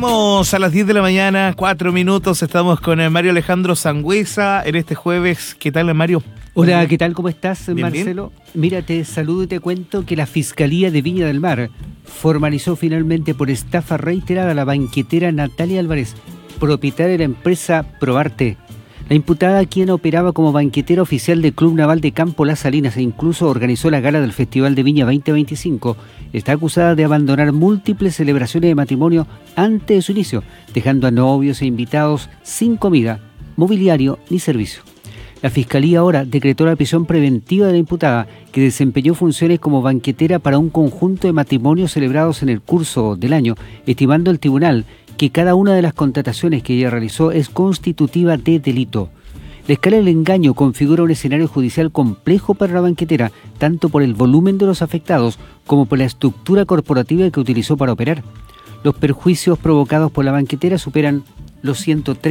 Llegamos a las 10 de la mañana, 4 minutos. Estamos con Mario Alejandro Sangüesa en este jueves. ¿Qué tal, Mario? Hola, ¿qué tal? ¿Cómo estás, Bien, Marcelo? Bien. Mira, te saludo y te cuento que la Fiscalía de Viña del Mar formalizó finalmente por estafa reiterada a la banquetera Natalia Álvarez, propietaria de la empresa Probarte. La imputada, quien operaba como banquetera oficial del Club Naval de Campo Las Salinas e incluso organizó la gala del Festival de Viña 2025, está acusada de abandonar múltiples celebraciones de matrimonio antes de su inicio, dejando a novios e invitados sin comida, mobiliario ni servicio. La Fiscalía ahora decretó la prisión preventiva de la imputada, que desempeñó funciones como banquetera para un conjunto de matrimonios celebrados en el curso del año, estimando el tribunal que cada una de las contrataciones que ella realizó es constitutiva de delito. La escala del engaño configura un escenario judicial complejo para la banquetera, tanto por el volumen de los afectados como por la estructura corporativa que utilizó para operar. Los perjuicios provocados por la banquetera superan los 130